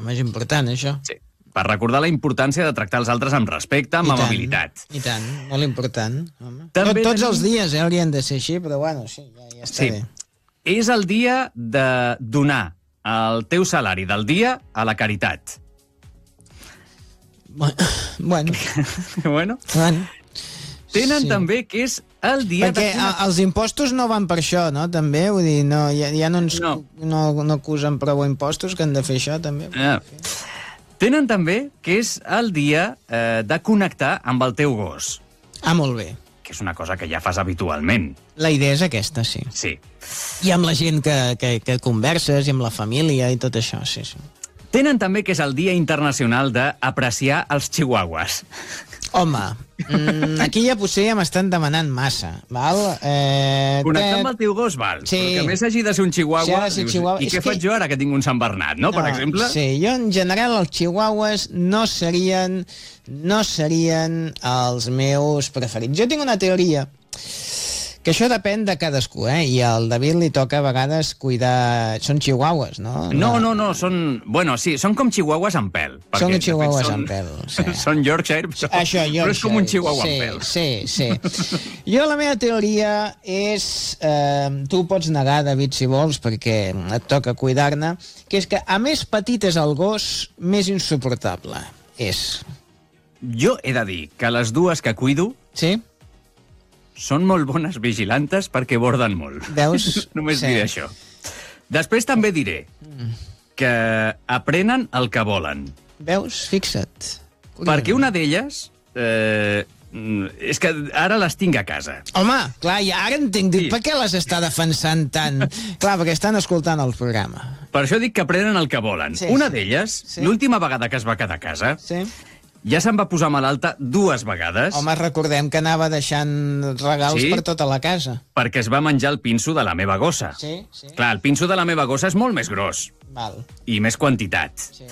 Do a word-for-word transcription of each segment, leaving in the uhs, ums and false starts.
Home, és important, això. Sí. Per recordar la importància de tractar els altres amb respecte, amb I tant, amabilitat. I tant, molt important. Home. També Tot, tots tenim... els dies eh, haurien de ser així, però bueno, sí, ja, ja està Sí. bé. És el dia de donar el teu salari del dia a la caritat. Bueno, bueno, bueno. bueno. Tenen Sí. també que és el dia Perquè de... a- els impostos no van per això, no? També, vull dir, no, ja, ja no, ens, No. no. No, no acusen prou impostos que han de fer això, també. Ah. Tenen també que és el dia eh, de connectar amb el teu gos, Ah, molt bé. que és una cosa que ja fas habitualment. La idea és aquesta, sí. Sí. I amb la gent que, que, que converses, i amb la família i tot això, sí, sí. Tenen també que és el Dia Internacional d'apreciar els chihuahuas. Home, mm, aquí ja potser ja m'estan demanant massa, val? Eh, Connectar que- amb el teu gos, val. Sí. Però que a més hagi de ser un chihuahua. Si ha de ser dius, chihuahua. I És què que- faig jo ara que tinc un Sant Bernat, no? Per exemple? Sí, jo en general els chihuahuas no serien, no serien els meus preferits. Jo tinc una teoria, que això depèn de cadascú, eh? I al David li toca a vegades cuidar... Són chihuahuas, no? No, no, no, són... Bueno, sí, són com chihuahuas amb pèl. perquè, Són de fet, chihuahuas són- amb pèl, sí. Són Yorkshire, però, Això, jo però és com un chihuahua sí, amb pèl. Sí, sí. Jo la meva teoria és... Eh, tu ho pots negar, David, si vols, perquè et toca cuidar-ne, que és que a més petit és el gos, més insuportable és. Jo he de dir que les dues que cuido Sí? són molt bones vigilantes perquè borden molt. Veus? Només Sí. diré això. Després també diré que aprenen el que volen. Veus? Fixa't. Perquè una d'elles... Eh, és que ara les tinc a casa. Home, clar, ja ara entenc. Dic, Sí. per què les està defensant tant? Clar, perquè estan escoltant el programa. Per això dic que aprenen el que volen. Sí, una sí. d'elles, Sí. l'última vegada que es va quedar a casa, Sí? ja se'n va posar malalta dues vegades Home, recordem que anava deixant regals Sí? per tota la casa. perquè es va menjar el pinso de la meva gossa. Sí, sí. Clar, el pinso de la meva gossa és molt més gros Val. i més quantitat. Sí.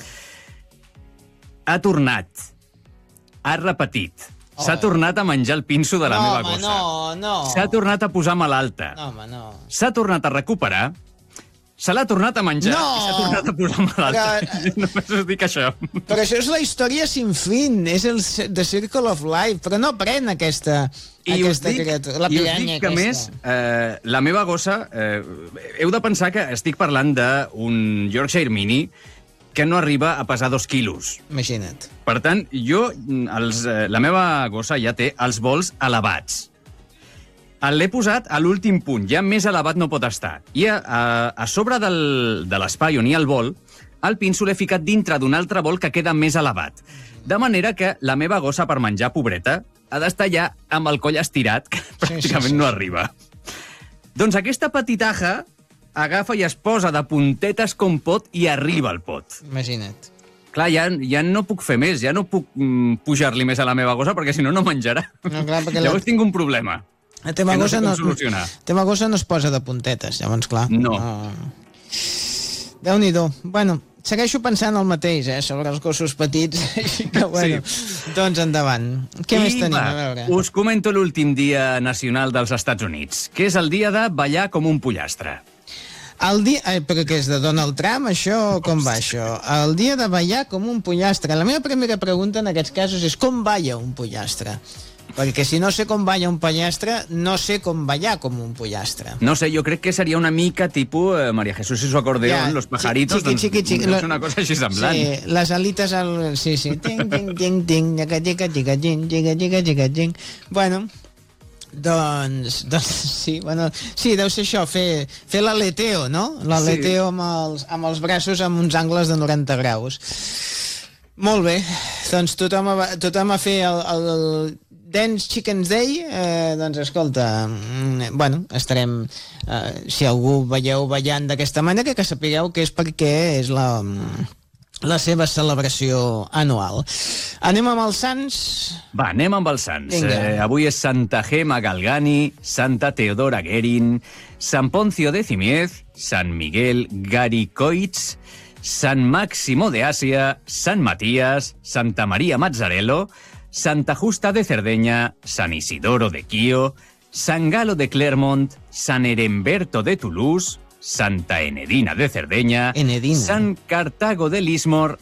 Ha tornat. Ha repetit. S'ha Oh. tornat a menjar el pinso de la no, meva home, gossa. no, no. S'ha tornat a posar malalta. No, home, no. S'ha tornat a recuperar. Se l'ha tornat a menjar No! i s'ha tornat a posar malalta. Però- Només us dic això. Però això és la història sin fin, és el c- The Circle of Life, però no pren aquesta, I us aquesta dic, criatura, la i us piranya dic que, a més, aquesta. eh, la meva gossa... Eh, heu de pensar que estic parlant d'un Yorkshire Mini que no arriba a pesar dos quilos. Imagina't. Per tant, jo, els, eh, la meva gossa ja té els vols elevats. L'he posat a l'últim punt, ja més elevat no pot estar. I a, a, a sobre del, de l'espai on hi ha el vol, el pinso l'he ficat dintre d'un altre vol que queda més elevat. De manera que la meva gossa, per menjar, pobreta, ha d'estar ja amb el coll estirat, que pràcticament sí, sí. no arriba. Doncs aquesta petitaja agafa i es posa de puntetes com pot i arriba al pot. Imagina't. Clar, ja, ja no puc fer més, ja no puc mm, pujar-li més a la meva gossa perquè si no, no menjarà. No, clar, perquè Llavors la- tinc un problema. La teva que no gossa sé com no, solucionar. la teva gossa no es posa de puntetes, llavors, clar. No. Déu-n'hi-do. Bueno, segueixo pensant el mateix, eh, sobre els gossos petits, així que, bueno, doncs endavant. Què més tenim? va, A veure. us comento l'últim dia nacional dels Estats Units, que és el dia de ballar com un pollastre. El dia... Eh, però què és, de Donald Trump, això? Com va, això? El dia de ballar com un pollastre. La meva primera pregunta en aquests casos és com balla un pollastre? Perquè si no sé com balla un pollastre, no sé com ballar com un pollastre. No sé, jo crec que seria una mica tipus eh, María Jesús y su acordeón, Ja, los pajaritos, xiqui, xiqui, xiqui, doncs, lo- és una cosa així semblant. Sí, les alites al... Sí, sí. Ting, ting, ting, ting, xica, xica, xica, ting, xica, xica, xica, ting. Bueno, doncs, doncs sí, bueno, sí, deu ser això, fer, fer l'aleteo, no? L'aleteo amb, els, amb els braços amb uns angles de noranta graus. Molt bé, doncs tothom a, tothom a fer el, el Dance Chickens Day, eh, doncs escolta, mm, bueno, estarem, eh, si algú veieu ballant d'aquesta manera, que sapigueu que és perquè és la, la seva celebració anual. Anem amb els sants? Va, anem amb els sants. Vinga. Eh, avui és Santa Gema Galgani, Santa Teodora Guerin, Sant Poncio de Cimiez, Sant Miguel Garicoits, Sant Máximo de Àsia, Sant Matías, Santa Maria Mazzarello, Santa Justa de Cerdeña, San Isidoro de Quio, San Galo de Clermont, San Heremberto de Toulouse, Santa Enedina de Cerdeña, Enedina. San Cartago de Lismor,